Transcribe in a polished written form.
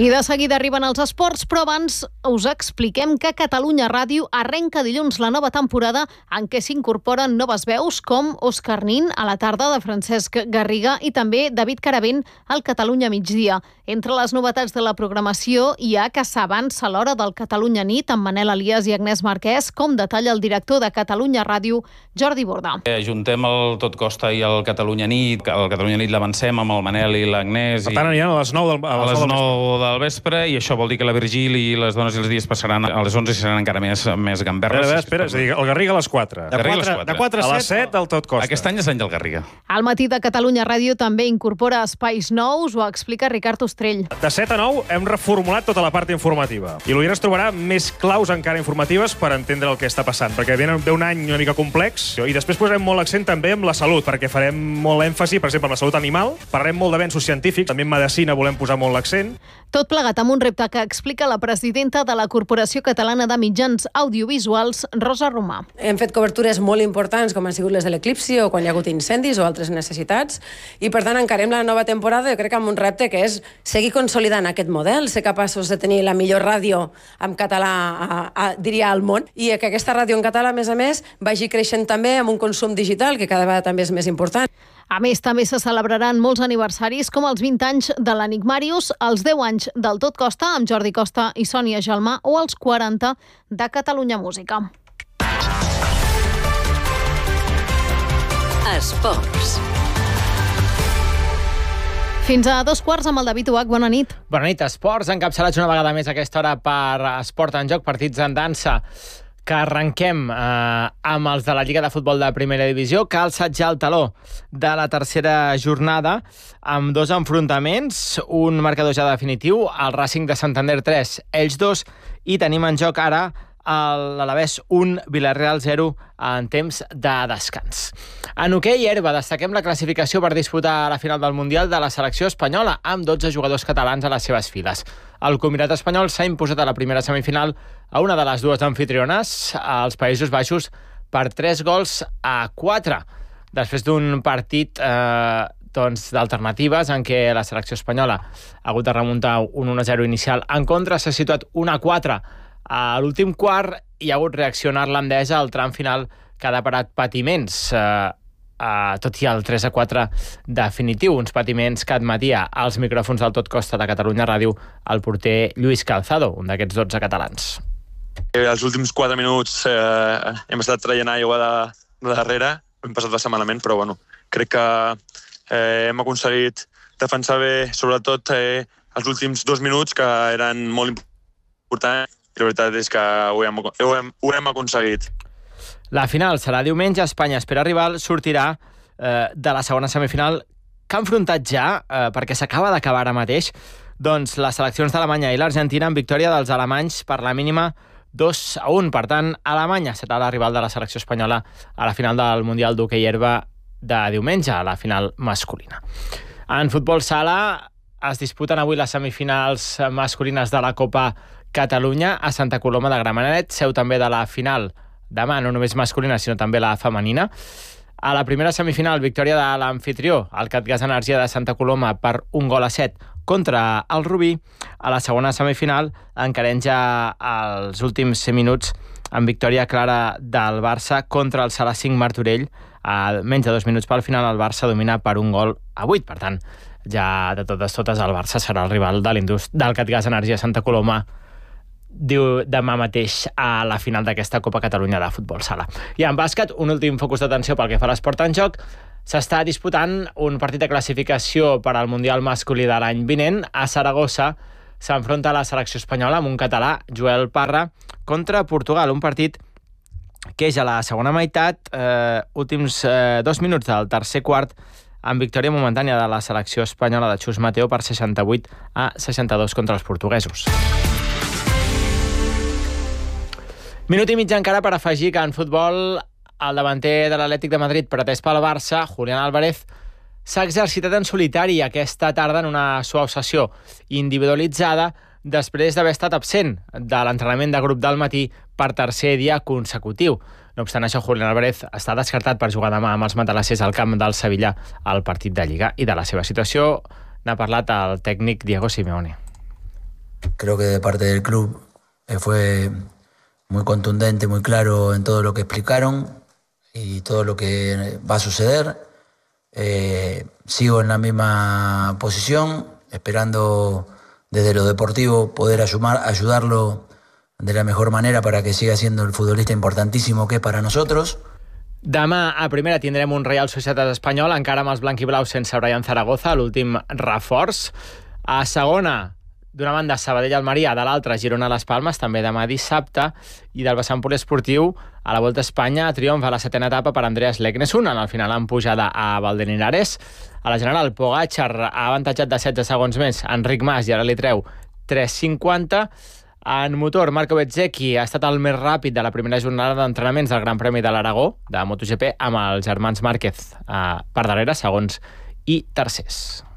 I de seguida arriben els esports, però abans us expliquem que Catalunya Ràdio arrenca dilluns la nova temporada en què s'incorporen noves veus com Òscar Nin a la tarda de Francesc Garriga i també David Caravent al Catalunya Migdia. Entre les novetats de la programació hi ha que s'avança l'hora del Catalunya Nit amb Manel Elias i Agnès Marquès, com detalla el director de Catalunya Ràdio, Jordi Borda. Ajuntem el Tot Costa i el Catalunya Nit. El Catalunya Nit l'avancem amb el Manel i l'Agnès. Per tant, aniran a les 9 del vespre, i això vol dir que la Virgili i les dones i els dies passaran a les 11 i seran encara més gamberres. Espera, és a dir, el Garriga a les 4. De 4 a les 7 del Tot Costa. Aquest any és l'any del Garriga. Al matí de Catalunya Ràdio també incorpora espais nous, ho explica Ricard Ostrell. De 7 a 9 hem reformulat tota la part informativa. I l'Oient es trobarà més claus encara informatives per entendre el que està passant, perquè ve un any una mica complex, i després posarem molt l'accent també amb la salut, perquè farem molt èmfasi, per exemple, en la salut animal, parlarem molt d'avenços científics, també en medicina volem posar molt l'accent. Tot plegat amb un repte que explica la presidenta de la Corporació Catalana de Mitjans Audiovisuals, Rosa Romà. Hem fet cobertures molt importants, com han sigut les de l'eclipsi o quan hi ha hagut incendis o altres necessitats, i per tant encarem la nova temporada, jo crec que amb un repte que és seguir consolidant aquest model, ser capaços de tenir la millor ràdio en català, diria, al món, i que aquesta ràdio en català, a més, vagi creixent també amb un consum digital, que cada vegada també és més important. A més, també se celebraran molts aniversaris, com els 20 anys de l'Enigmàrius, els 10 anys del Tot Costa, amb Jordi Costa i Sònia Gelmà, o els 40 de Catalunya Música. Esports. Fins a 2:15 amb el David Uach. Bona nit. Bona nit. Esports, encapçalats una vegada més a aquesta hora per Esport en Joc, partits en dansa, que arrenquem amb els de la Lliga de Futbol de Primera Divisió, que ha alçat ja el taló de la tercera jornada amb dos enfrontaments, un marcador ja definitiu, el Racing de Santander 3, ells 2, i tenim en joc ara l'Alavés 1, Villarreal 0 en temps de descans. En hoquei herba destaquem la classificació per disputar la final del Mundial de la selecció espanyola, amb 12 jugadors catalans a les seves files. El combinat espanyol s'ha imposat a la primera semifinal a una de les dues anfitriones, als Països Baixos, per 3-4, després d'un partit d'alternatives en què la selecció espanyola ha hagut de remuntar un 1-0 inicial. En contra, s'ha situat 1-4 a l'últim quart i ha hagut reaccionar l'Andesa al tram final, que ha deparat patiments, tot i el 3-4 definitiu, uns patiments que admetia als micròfons del Tot Costa de Catalunya Ràdio el porter Lluís Calzado, un d'aquests 12 catalans. Els últims 4 minuts hem estat traient aigua de darrere, hem passat bastant malament, però bueno, crec que hem aconseguit defensar bé, sobretot els últims 2 minuts, que eren molt importants, i la veritat és que ho hem aconseguit. La final serà diumenge. Espanya espera rival, sortirà de la segona semifinal, que ha enfrontat ja, perquè s'acaba d'acabar ara mateix, doncs les seleccions d'Alemanya i l'Argentina en victòria dels alemanys per la mínima 2-1. Per tant, Alemanya serà la rival de la selecció espanyola a la final del Mundial d'hoquei herba de diumenge, a la final masculina. En futbol sala es disputen avui les semifinals masculines de la Copa Catalunya a Santa Coloma de Gramenet, seu també de la final demà, no només masculina, sinó també la femenina. A la primera semifinal, victòria de l'amfitrió, el Catgas Energia de Santa Coloma, per 1-7 contra el Rubí. A la segona semifinal, encarem ja els últims minuts amb victòria clara del Barça contra el Sala 5 Martorell. A menys de 2 minuts pel final, el Barça domina per 1-8. Per tant, ja de totes el Barça serà el rival del Catgas Energia Santa Coloma demà mateix a la final d'aquesta Copa Catalunya de Futbol Sala. I en bàsquet, un últim focus d'atenció pel que fa a l'esport en joc. S'està disputant un partit de classificació per al Mundial masculí de l'any vinent. A Saragossa s'enfronta la selecció espanyola amb un català, Joel Parra, contra Portugal. Un partit que és a la segona meitat, últims 2 minuts del tercer quart, amb victòria momentània de la selecció espanyola de Xus Mateo per 68-62 contra els portuguesos. Minut i mig encara per afegir que en futbol el davanter de l'Atlètic de Madrid, pretès pel Barça, Julián Álvarez, s'ha exercitat en solitari aquesta tarda en una suau sessió individualitzada després d'haver estat absent de l'entrenament de grup del matí per tercer dia consecutiu. No obstant això, Julián Álvarez està descartat per jugar demà amb els matalassers al camp del Sevilla al partit de Lliga, i de la seva situació n'ha parlat el tècnic Diego Simeone. Creo que de parte del club fue muy contundente, muy claro en todo lo que explicaron y todo lo que va a suceder. Sigo en la misma posición, esperando desde lo deportivo poder ayudarlo de la mejor manera para que siga siendo el futbolista importantísimo que es para nosotros. Demà a primera tindrem un Real Societat Espanyol, encara amb els blanquiblaus sense Brian Zaragoza, l'últim reforç. A segona, d'una banda Sabadell-Almeria, de l'altra Girona-Las Palmes, també demà dissabte, i del vessant poliesportiu a la Volta a Espanya triomfa a la 7ª etapa per Andreas Leknesund, en el final en pujada a Valdenirares. A la general, Pogačar ha avantatjat de 16 segons més Enric Mas i ara li treu 3,50. En motor, Marco Bezzecchi ha estat el més ràpid de la primera jornada d'entrenaments del Gran Premi de l'Aragó, de MotoGP, amb els germans Márquez per darrere, segons i tercers.